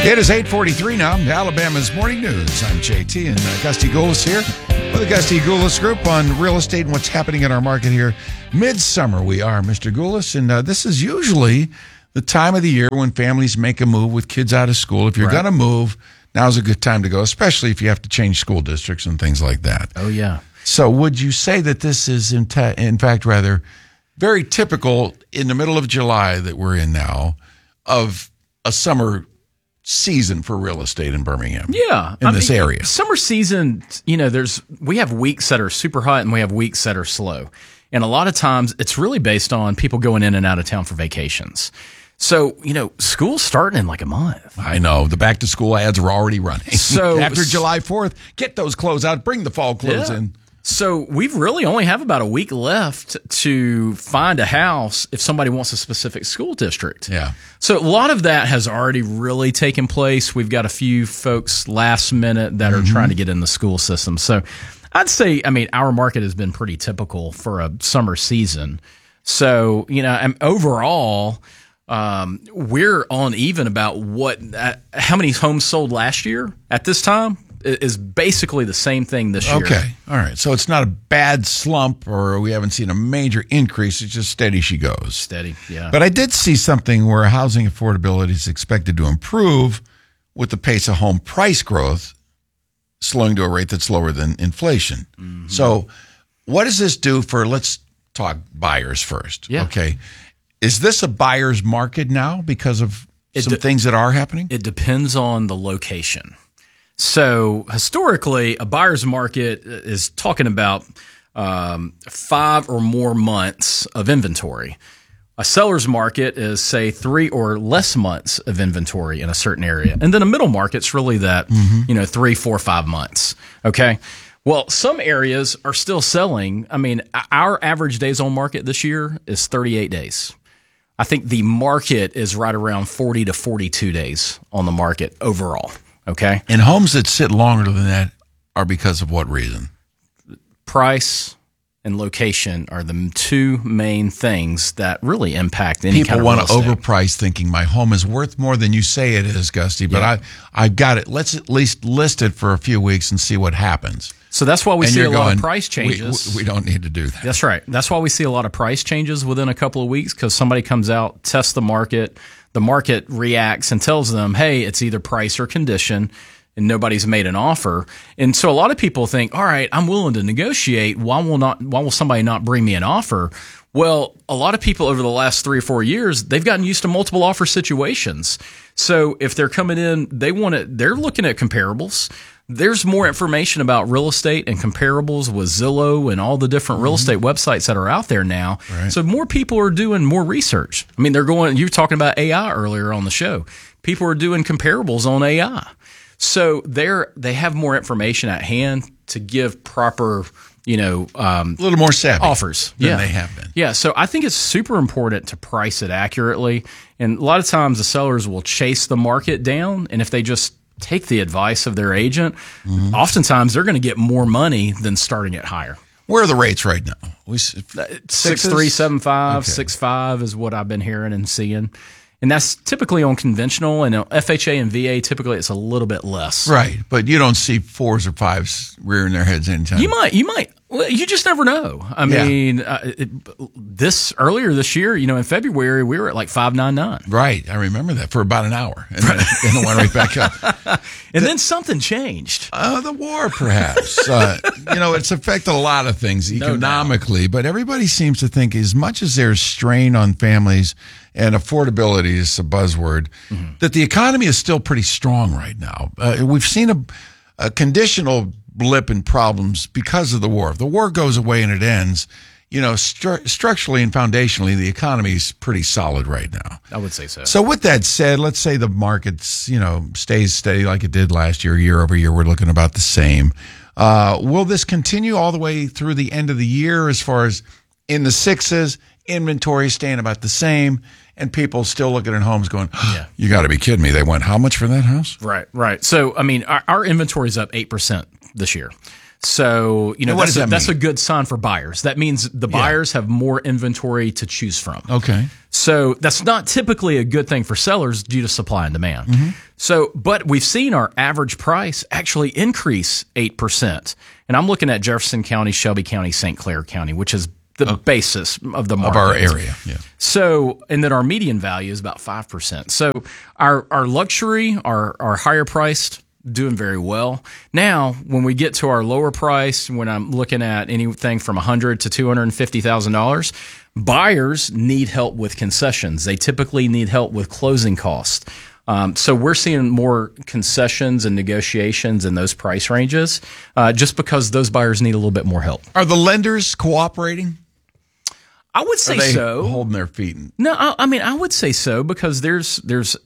It is 8:43 now. Alabama's Morning News. I'm JT and Gusty Goulas here with the Gusty Goulas Group on real estate and what's happening in our market here. Midsummer we are, Mr. Goulas, and this is usually the time of the year when families make a move with kids out of school. If you're going to move, now's a good time to go, especially if you have to change school districts and things like that. Oh, yeah. So would you say that this is, in fact, rather very typical in the middle of July that we're in now of a summer season for real estate in Birmingham? Yeah. In this area. Summer season, we have weeks that are super hot and we have weeks that are slow. And a lot of times it's really based on people going in and out of town for vacations. So, school's starting in like a month. I know. The back to school ads are already running. So after July 4th, get those clothes out, bring the fall clothes in. So we really only have about a week left to find a house if somebody wants a specific school district. Yeah. So a lot of that has already really taken place. We've got a few folks last minute that are trying to get in the school system. So I'd say, our market has been pretty typical for a summer season. So, and overall, we're on even about how many homes sold last year at this time. Is basically the same thing this year. Okay. All right. So it's not a bad slump or we haven't seen a major increase. It's just steady she goes. Steady, yeah. But I did see something where housing affordability is expected to improve with the pace of home price growth slowing to a rate that's lower than inflation. Mm-hmm. So what does this do for, let's talk buyers first. Yeah. Okay. Is this a buyer's market now because of some things that are happening? It depends on the location. So historically, a buyer's market is talking about 5 or more months of inventory. A seller's market is, say, 3 or less months of inventory in a certain area. And then a middle market's really that, 3, 4, 5 months. Okay. Well, some areas are still selling. Our average days on market this year is 38 days. I think the market is right around 40 to 42 days on the market overall. Okay. And homes that sit longer than that are because of what reason? Price and location are the two main things that really impact any kind of real estate. People want to overprice thinking my home is worth more than you say it is, Gusty, but I've got it. Let's at least list it for a few weeks and see what happens. So that's why we see a lot of price changes. We don't need to do that. That's right. That's why we see a lot of price changes within a couple of weeks because somebody comes out, tests the market reacts and tells them, hey, it's either price or condition, and nobody's made an offer. And so a lot of people think, all right, I'm willing to negotiate. Why will somebody not bring me an offer? Well, a lot of people over the last 3 or 4 years, they've gotten used to multiple offer situations. So if they're coming in, they're looking at comparables. There's more information about real estate and comparables with Zillow and all the different real estate websites that are out there now. Right. So more people are doing more research. You were talking about AI earlier on the show. People are doing comparables on AI. So they have more information at hand to give proper, a little more savvy offers than they have been. Yeah. So I think it's super important to price it accurately. And a lot of times the sellers will chase the market down. And if they just take the advice of their agent, oftentimes they're going to get more money than starting it higher. Where are the rates right now? 6.375, 6.5 is what I've been hearing and seeing. And that's typically on conventional, and FHA and VA, typically it's a little bit less. Right, but you don't see 4s or 5s rearing their heads anytime. You might. Well, you just never know. Earlier this year, in February, we were at like 5.99. Right, I remember that for about an hour, and then it went right back up. And then something changed. The war, perhaps. It's affected a lot of things economically, but everybody seems to think as much as there's strain on families and affordability is a buzzword, that the economy is still pretty strong right now. We've seen a conditional blip in problems because of the war. If the war goes away and it ends, structurally and foundationally, the economy is pretty solid right now. I would say so. So with that said, let's say the market's, stays steady like it did last year. Year over year, we're looking about the same. Will this continue all the way through the end of the year as far as in the 6s, inventory staying about the same, and people still looking at homes going, you got to be kidding me. They went how much for that house? Right. So, our inventory is up 8% this year. So, what does that that's mean? a good sign for buyers. That means the buyers have more inventory to choose from. Okay. So that's not typically a good thing for sellers due to supply and demand. So, but we've seen our average price actually increase 8%. And I'm looking at Jefferson County, Shelby County, St. Clair County, which is the basis of the market. Of our area, yeah. So, and then our median value is about 5%. So our luxury, our higher priced, doing very well. Now, when we get to our lower price, when I'm looking at anything from $100,000 to $250,000, buyers need help with concessions. They typically need help with closing costs. So we're seeing more concessions and negotiations in those price ranges, just because those buyers need a little bit more help. Are the lenders cooperating? I would say Are they so. holding their feet? No, I mean, I would say so, because there's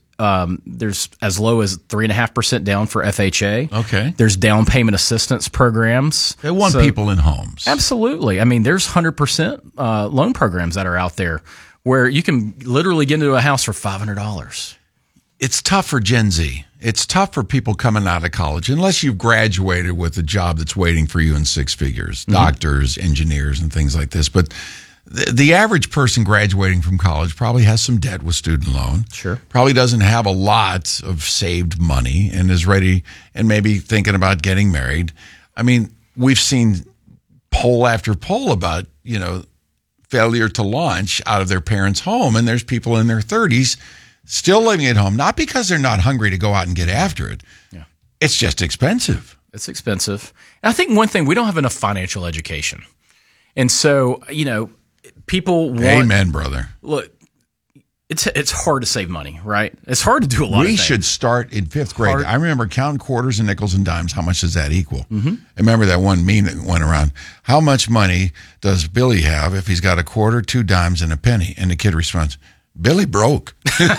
as low as 3.5% down for FHA. Okay. There's down payment assistance programs. They want people in homes. Absolutely. I mean, there's 100% loan programs that are out there where you can literally get into a house for $500. It's tough for Gen Z. It's tough for people coming out of college, unless you've graduated with a job that's waiting for you in six figures, doctors, engineers, and things like this. But the average person graduating from college probably has some debt with student loan. Sure. Probably doesn't have a lot of saved money and is ready and maybe thinking about getting married. I mean, we've seen poll after poll about, failure to launch out of their parents' home. And there's people in their 30s still living at home, not because they're not hungry to go out and get after it. Yeah. It's just expensive. It's expensive. And I think one thing, we don't have enough financial education. And so, people want... Amen, brother. Look, it's hard to save money, right? It's hard to do a lot of things. We should start in fifth grade. I remember counting quarters and nickels and dimes. How much does that equal? I remember that one meme that went around. How much money does Billy have if he's got a quarter, 2 dimes, and a penny? And the kid responds, Billy broke.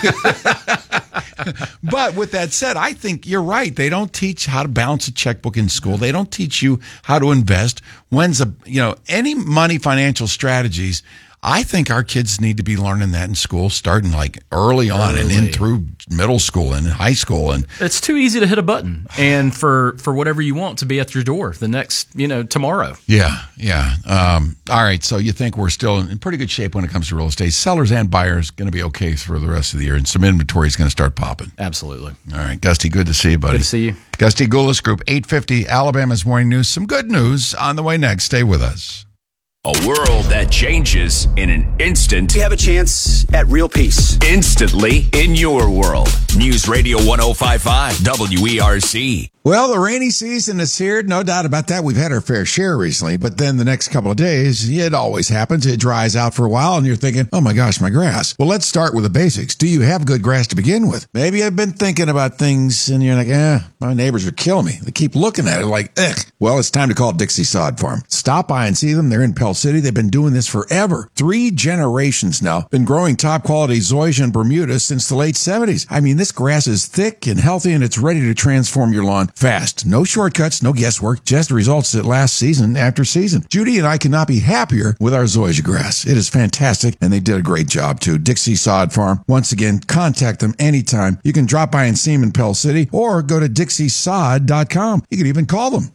But with that said, I think you're right. They don't teach how to balance a checkbook in school. They don't teach you how to invest. Any money financial strategies. I think our kids need to be learning that in school, starting like early on and in through middle school and high school. And it's too easy to hit a button and for whatever you want to be at your door the next, tomorrow. Yeah. All right. So you think we're still in pretty good shape when it comes to real estate. Sellers and buyers going to be okay for the rest of the year, and some inventory is going to start popping. Absolutely. All right. Gusty, good to see you, buddy. Good to see you. Gusty Goulas Group, 850 Alabama's Morning News. Some good news on the way next. Stay with us. A world that changes in an instant. You have a chance at real peace. Instantly in your world. News Radio 105.5 WERC. Well, the rainy season is here. No doubt about that. We've had our fair share recently, but then the next couple of days, it always happens. It dries out for a while and you're thinking, oh my gosh, my grass. Well, let's start with the basics. Do you have good grass to begin with? Maybe I've been thinking about things and you're like, my neighbors are killing me. They keep looking at it like, ugh. Well, it's time to call Dixie Sod Farm. Stop by and see them. They're in Pell City. They've been doing this forever. 3 generations now. Been growing top quality zoysia and Bermuda since the late 70s. I mean, this grass is thick and healthy and it's ready to transform your lawn fast. No shortcuts, no guesswork, just results that last season after season. Judy and I cannot be happier with our zoysia grass. It is fantastic and they did a great job too. Dixie Sod Farm. Once again, contact them anytime. You can drop by and see them in Pell City or go to dixiesod.com. You can even call them.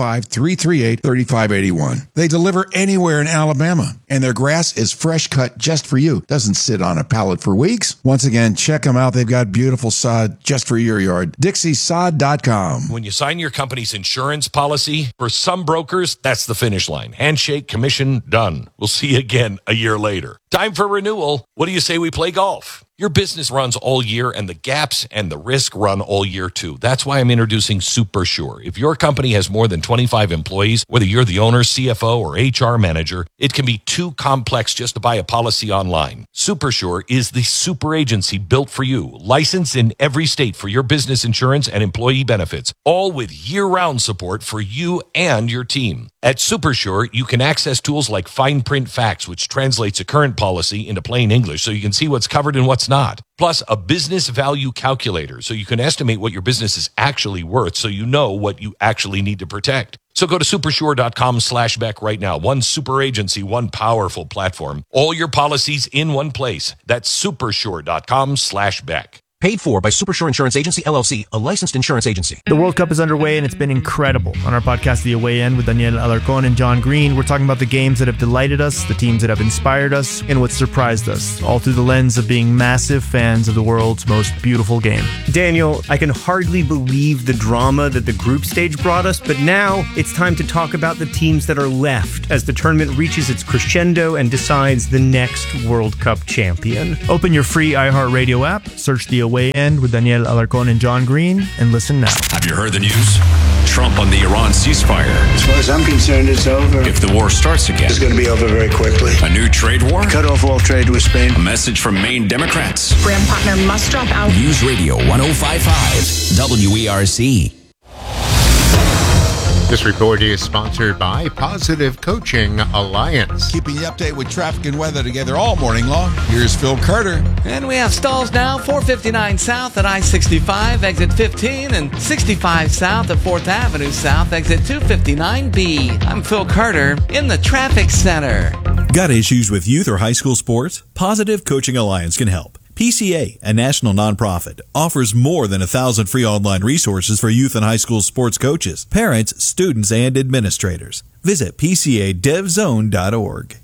205-338-3581. They deliver anywhere in Alabama, and their grass is fresh cut just for you. Doesn't sit on a pallet for weeks. Once again, check them out. They've got beautiful sod just for your yard. dixiesod.com. When you sign your company's insurance policy, for some brokers, that's the finish line. Handshake, commission, done. We'll see you again a year later. Time for renewal. What do you say we play golf? Your business runs all year, and the gaps and the risk run all year, too. That's why I'm introducing SuperSure. If your company has more than 25 employees, whether you're the owner, CFO, or HR manager, it can be too complex just to buy a policy online. SuperSure is the super agency built for you, licensed in every state for your business insurance and employee benefits, all with year-round support for you and your team. At SuperSure, you can access tools like Fine Print Facts, which translates a current policy into plain English so you can see what's covered and what's not. Plus, a business value calculator so you can estimate what your business is actually worth so you know what you actually need to protect. So go to supersure.com/Beck right now. One super agency, one powerful platform. All your policies in one place. That's supersure.com/Beck. Paid for by Supersure Insurance Agency, LLC, a licensed insurance agency. The World Cup is underway, and it's been incredible. On our podcast, The Away End, with Daniel Alarcón and John Green, we're talking about the games that have delighted us, the teams that have inspired us, and what surprised us, all through the lens of being massive fans of the world's most beautiful game. Daniel, I can hardly believe the drama that the group stage brought us, but now it's time to talk about the teams that are left as the tournament reaches its crescendo and decides the next World Cup champion. Open your free iHeartRadio app, search The Away End with Daniel Alarcón and John Green, and listen now. Have you heard the news? Trump on the Iran ceasefire. As far as I'm concerned, it's over. If the war starts again. It's going to be over very quickly. A new trade war? Cut off all trade with Spain. A message from Maine Democrats. Graham Partner must drop out. News Radio 105.5 WERC. This report is sponsored by Positive Coaching Alliance. Keeping you updated with traffic and weather together all morning long. Here's Phil Carter. And we have stalls now, 459 South at I-65, exit 15, and 65 South at 4th Avenue South, exit 259B. I'm Phil Carter in the traffic center. Got issues with youth or high school sports? Positive Coaching Alliance can help. PCA, a national nonprofit, offers more than 1,000 free online resources for youth and high school sports coaches, parents, students, and administrators. Visit PCADevZone.org.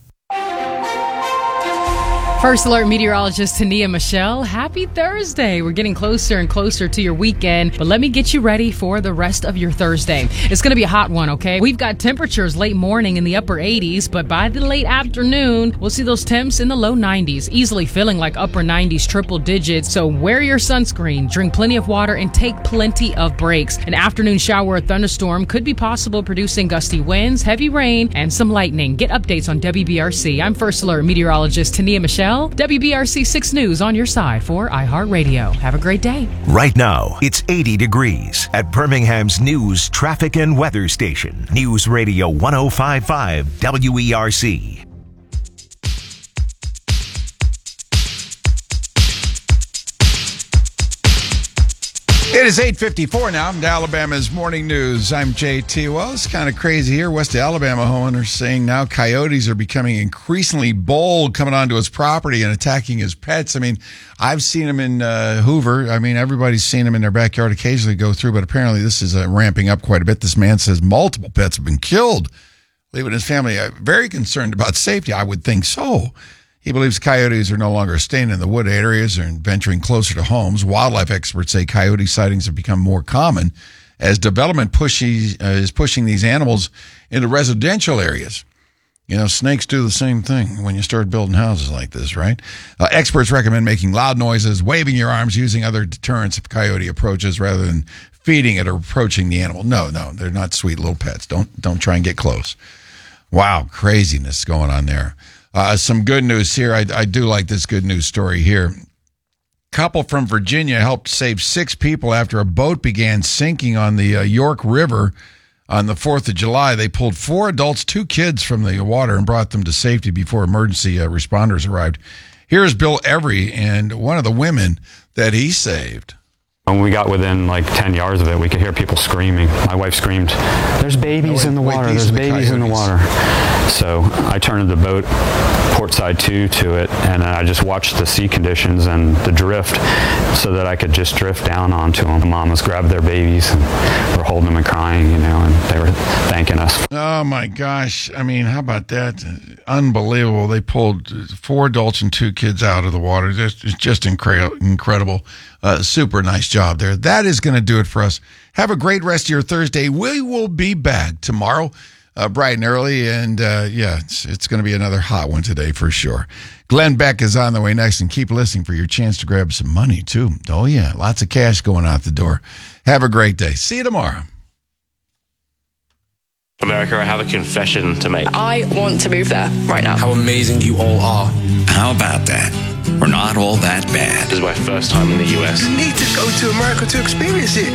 First Alert meteorologist Tania Michelle, happy Thursday. We're getting closer and closer to your weekend, but let me get you ready for the rest of your Thursday. It's going to be a hot one, okay? We've got temperatures late morning in the upper 80s, but by the late afternoon, we'll see those temps in the low 90s, easily feeling like upper 90s, triple digits. So wear your sunscreen, drink plenty of water, and take plenty of breaks. An afternoon shower or thunderstorm could be possible, producing gusty winds, heavy rain, and some lightning. Get updates on WBRC. I'm First Alert meteorologist Tania Michelle. WBRC 6 News on your side for iHeartRadio. Have a great day. Right now, it's 80 degrees at Birmingham's news, traffic, and weather station. News Radio 105.5 WERC. It is 8:54 now. To Alabama's Morning News. I'm JT. Well, it's kind of crazy here. West Alabama homeowners saying now coyotes are becoming increasingly bold, coming onto his property and attacking his pets. I mean, I've seen them in Hoover. I mean, everybody's seen them in their backyard occasionally go through, but apparently this is ramping up quite a bit. This man says multiple pets have been killed, leaving his family very concerned about safety. I would think so. He believes coyotes are no longer staying in the wood areas and venturing closer to homes. Wildlife experts say coyote sightings have become more common as development is pushing these animals into residential areas. You know, snakes do the same thing when you start building houses like this, right? Experts recommend making loud noises, waving your arms, using other deterrents if a coyote approaches rather than feeding it or approaching the animal. No, they're not sweet little pets. Don't try and get close. Wow, craziness going on there. Some good news here. I do like this good news story here. Couple from Virginia helped save 6 people after a boat began sinking on the York River on the 4th of July. They pulled 4 adults, 2 kids from the water and brought them to safety before emergency responders arrived. Here's Bill Every and one of the women that he saved. When we got within like 10 yards of it, we could hear people screaming. My wife screamed, "There's babies in the water, there's babies in the water." So I turned the boat port side to it, and I just watched the sea conditions and the drift so that I could just drift down onto them. The mamas grabbed their babies and were holding them and crying, and they were thanking us. Oh my gosh. I mean, how about that? Unbelievable. They pulled 4 adults and 2 kids out of the water. It's just incredible. Super nice job there. That is going to do it for us. Have a great rest of your Thursday. We will be back tomorrow, bright and early. And it's going to be another hot one today for sure. Glenn Beck is on the way next, and keep listening for your chance to grab some money too. Oh yeah, lots of cash going out the door. Have a great day. See you tomorrow. America, I have a confession to make. I want to move there right now. How amazing you all are. How about that? We're not all that bad. This is my first time in the US. You need to go to America to experience it.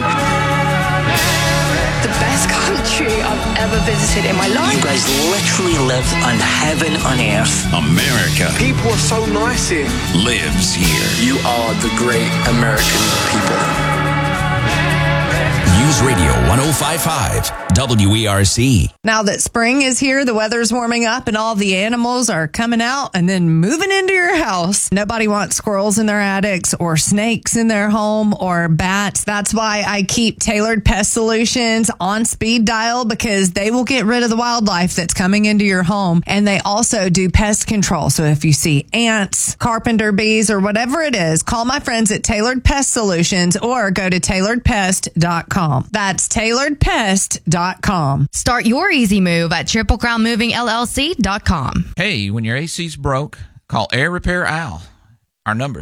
The best country I've ever visited in my life. You guys literally live on heaven on earth. America. People are so nice here. Lives here. You are the great American people. News Radio 105.5 WERC. Now that spring is here, the weather's warming up and all the animals are coming out and then moving into your house. Nobody wants squirrels in their attics or snakes in their home or bats. That's why I keep Tailored Pest Solutions on speed dial, because they will get rid of the wildlife that's coming into your home. And they also do pest control. So if you see ants, carpenter bees, or whatever it is, call my friends at Tailored Pest Solutions or go to tailoredpest.com. That's tailoredpest.com. Start your easy move at TripleCrownMovingLLC.com. Hey, when your AC's broke, call Air Repair Al. Our number,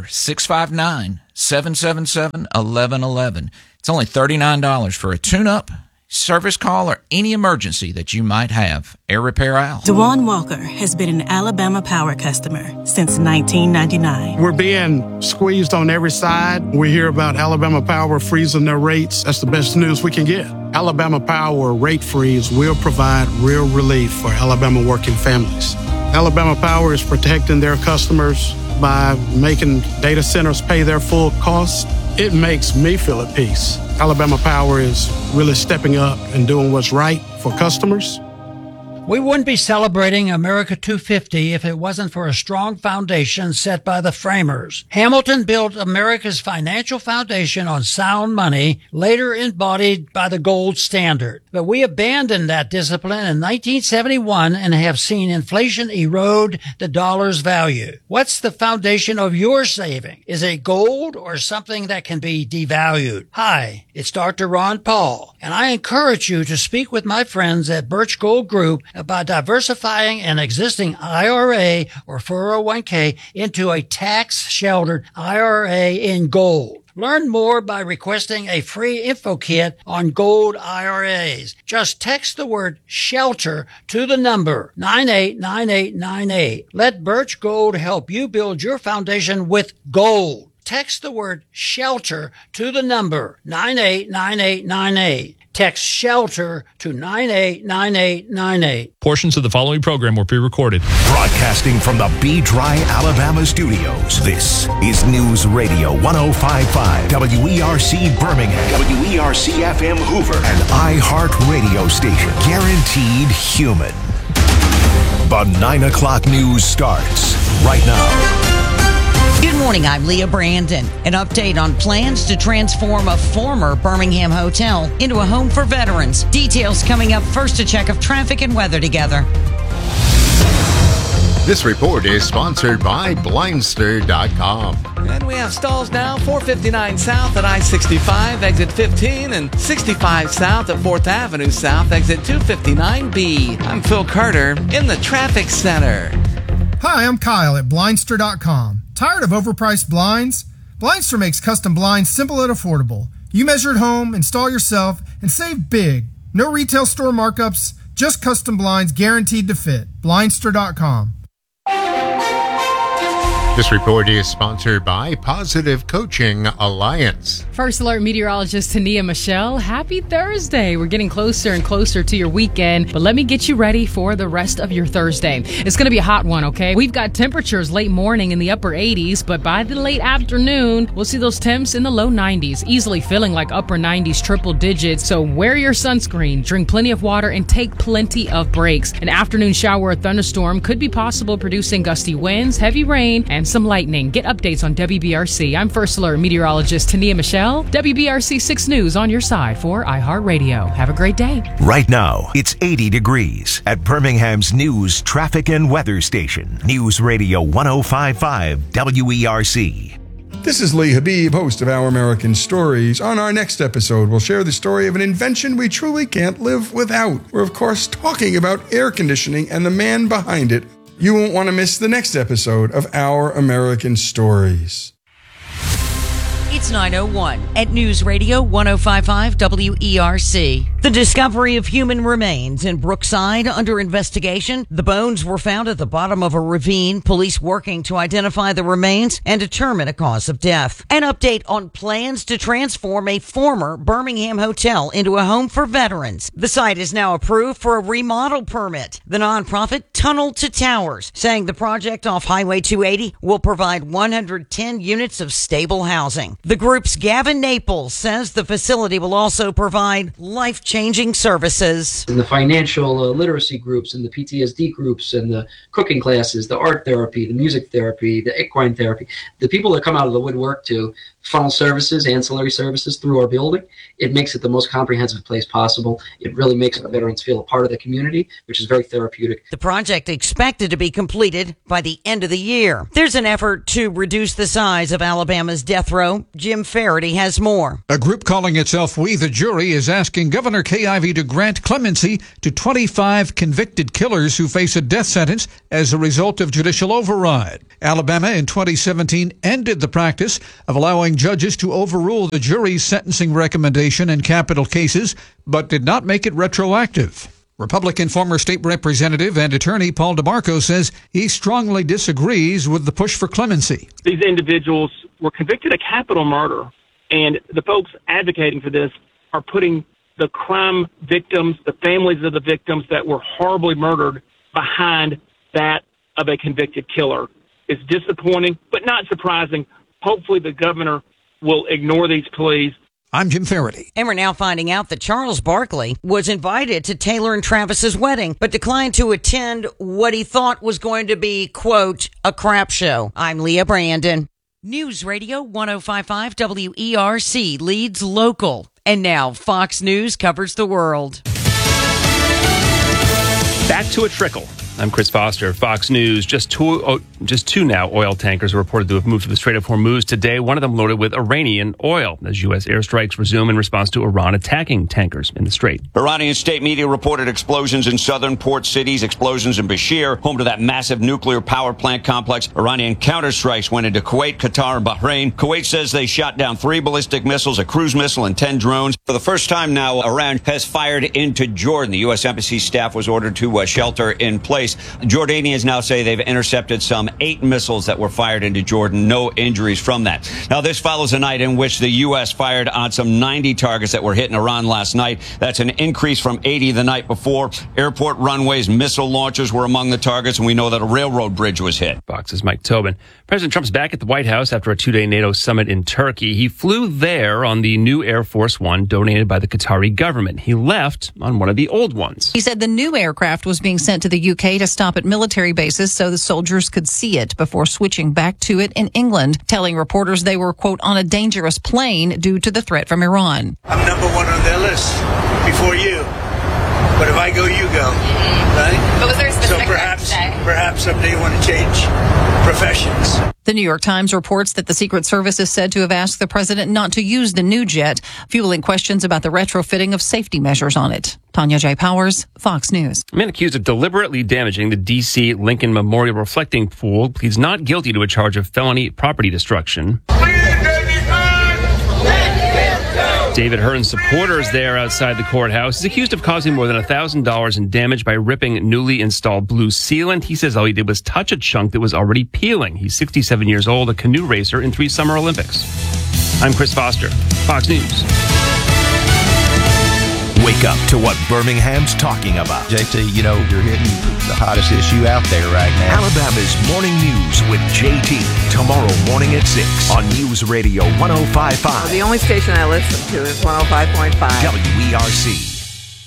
659-777-1111. It's only $39 for a tune-up, service call, or any emergency that you might have. Air Repair Al. DeJuan Walker has been an Alabama Power customer since 1999. We're being squeezed on every side. We hear about Alabama Power freezing their rates. That's the best news we can get. Alabama Power rate freeze will provide real relief for Alabama working families. Alabama Power is protecting their customers by making data centers pay their full cost. It makes me feel at peace. Alabama Power is really stepping up and doing what's right for customers. We wouldn't be celebrating America 250 if it wasn't for a strong foundation set by the framers. Hamilton built America's financial foundation on sound money, later embodied by the gold standard. But we abandoned that discipline in 1971 and have seen inflation erode the dollar's value. What's the foundation of your saving? Is it gold or something that can be devalued? Hi, it's Dr. Ron Paul, and I encourage you to speak with my friends at Birch Gold Group about diversifying an existing IRA or 401k into a tax-sheltered IRA in gold. Learn more by requesting a free info kit on gold IRAs. Just text the word SHELTER to the number 989898. Let Birch Gold help you build your foundation with gold. Text the word SHELTER to the number 989898. Text SHELTER to 989898. Portions of the following program were pre-recorded. Broadcasting from the B-Dry, Alabama studios, this is News Radio 105.5 WERC Birmingham, WERC-FM Hoover, and iHeart Radio Station. Guaranteed human. The 9 o'clock news starts right now. Good morning, I'm Leah Brandon. An update on plans to transform a former Birmingham hotel into a home for veterans. Details coming up. First, a check of traffic and weather together. This report is sponsored by Blindster.com. And we have stalls now, 459 South at I-65, exit 15, and 65 South at 4th Avenue South, exit 259B. I'm Phil Carter in the traffic center. Hi, I'm Kyle at Blindster.com. Tired of overpriced blinds? Blindster makes custom blinds simple and affordable. You measure at home, install yourself, and save big. No retail store markups, just custom blinds guaranteed to fit. Blindster.com. This report is sponsored by Positive Coaching Alliance. First Alert meteorologist Tania Michelle, happy Thursday. We're getting closer and closer to your weekend, but let me get you ready for the rest of your Thursday. It's going to be a hot one, okay? We've got temperatures late morning in the upper 80s, but by the late afternoon, we'll see those temps in the low 90s, easily feeling like upper 90s, triple digits. So wear your sunscreen, drink plenty of water, and take plenty of breaks. An afternoon shower or thunderstorm could be possible, producing gusty winds, heavy rain, and some lightning. Get updates on WBRC. I'm First Alert meteorologist Tania Michelle. WBRC 6 News on your side for iHeartRadio. Have a great day. Right now, it's 80 degrees at Birmingham's news, traffic, and weather station. News Radio 105.5 WERC. This is Lee Habib, host of Our American Stories. On our next episode, we'll share the story of an invention we truly can't live without. We're, of course, talking about air conditioning and the man behind it. You won't want to miss the next episode of Our American Stories. It's 9:01 at News Radio 105.5 WERC. The discovery of human remains in Brookside under investigation. The bones were found at the bottom of a ravine. Police working to identify the remains and determine a cause of death. An update on plans to transform a former Birmingham hotel into a home for veterans. The site is now approved for a remodel permit. The nonprofit Tunnel to Towers saying the project off Highway 280 will provide 110 units of stable housing. The group's Gavin Naples says the facility will also provide life-changing services. In the financial literacy groups and the PTSD groups and the cooking classes, the art therapy, the music therapy, the equine therapy, the people that come out of the woodwork to funnel services, ancillary services through our building, it makes it the most comprehensive place possible. It really makes the veterans feel a part of the community, which is very therapeutic. The project expected to be completed by the end of the year. There's an effort to reduce the size of Alabama's death row. Jim Faraday has more. A group calling itself We the Jury is asking Governor Kay Ivey to grant clemency to 25 convicted killers who face a death sentence as a result of judicial override. Alabama in 2017 ended the practice of allowing judges to overrule the jury's sentencing recommendation in capital cases, but did not make it retroactive. Republican former state representative and attorney Paul DeMarco says he strongly disagrees with the push for clemency. These individuals were convicted of capital murder, and the folks advocating for this are putting the crime victims, the families of the victims that were horribly murdered, behind that of a convicted killer. It's disappointing, but not surprising. Hopefully the governor will ignore these pleas. I'm Jim Faraday. And we're now finding out that Charles Barkley was invited to Taylor and Travis's wedding, but declined to attend what he thought was going to be, quote, a crap show. I'm Leah Brandon. News Radio 105.5 WERC leads local. And now Fox News covers the world. Back to a trickle. I'm Chris Foster, Fox News. Just two now oil tankers are reported to have moved to the Strait of Hormuz today, one of them loaded with Iranian oil, as U.S. airstrikes resume in response to Iran attacking tankers in the Strait. Iranian state media reported explosions in southern port cities, explosions in Bashir, home to that massive nuclear power plant complex. Iranian counterstrikes went into Kuwait, Qatar, and Bahrain. Kuwait says they shot down 3 ballistic missiles, a cruise missile, and 10 drones. For the first time now, Iran has fired into Jordan. The U.S. Embassy staff was ordered to shelter in place. Jordanians now say they've intercepted some 8 missiles that were fired into Jordan. No injuries from that. Now, this follows a night in which the U.S. fired on some 90 targets that were hit in Iran last night. That's an increase from 80 the night before. Airport runways, missile launchers were among the targets, and we know that a railroad bridge was hit. Fox's Mike Tobin. President Trump's back at the White House after a 2-day NATO summit in Turkey. He flew there on the new Air Force One donated by the Qatari government. He left on one of the old ones. He said the new aircraft was being sent to the UK to stop at military bases so the soldiers could see it before switching back to it in England, telling reporters they were, quote, on a dangerous plane due to the threat from Iran. I'm number one on their list before you. But if I go, you go, right? But was there a specific perhaps someday you want to change professions. The New York Times reports that the Secret Service is said to have asked the president not to use the new jet, fueling questions about the retrofitting of safety measures on it. Tanya J. Powers, Fox News. A man accused of deliberately damaging the D.C. Lincoln Memorial reflecting pool pleads not guilty to a charge of felony property destruction. David Hearn's supporters there outside the courthouse is accused of causing more than $1,000 in damage by ripping newly installed blue sealant. He says all he did was touch a chunk that was already peeling. He's 67 years old, a canoe racer in 3 Summer Olympics. I'm Chris Foster, Fox News. Wake up to what Birmingham's talking about. JT, you know, you're hitting the hottest issue out there right now. Alabama's Morning News with JT. Tomorrow morning at 6 on News Radio 105.5. The only station I listen to is 105.5. WERC.